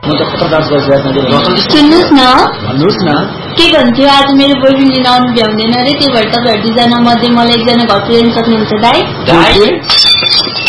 म त कता डान्स गर्छु सुन्नुहोस् न भन्नुहोस् न के भन्थ्यो आज मेरो बोयफ्रेन्ड लिन आउनु भ्याउँदैन अरे त्यही भएर तपाईहरु दुईजना मध्ये मलाई एकजना घर पुर्याउन सक्नुहुन्छ दाइ